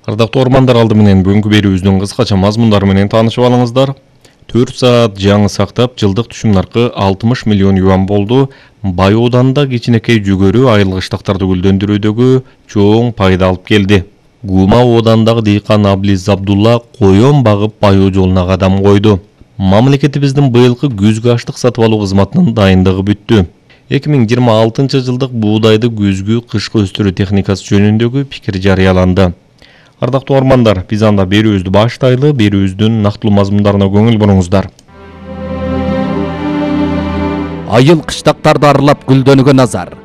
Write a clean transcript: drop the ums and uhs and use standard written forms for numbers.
Ардактуу ормандар алды менен бүгүнкү берүүбүздүн кыскача мазмундары менен таанышып алыңыздар. 4 саат жаңы сактап жылдык түшүм наркы 60 миллион юан болду. Бай ооданда кичинекей жүгөрү айылгычтыктарды гүлдөндүрүүдөгү чоң пайда алып келди. Гума оодандагы дыйкан Аблиз Абдулла коён багып байоо жолуна кадам койду. Мамлекетибиздин быйылкы күзгү аштык сатып алуу кызматынын дайындыгы бүттү. 2026 жылдык буудайды күзгү кышкы өстүрүү техникасы жөнүндөгү пикир жарыяланды. Ардактуу ормандар, биз анда берүүбүздү баштайлы, берүүбүздүн нактылуу мазмундарына көңүл буруңуздар. Айыл кыштактарды аралап гүлдөнгөн Назар.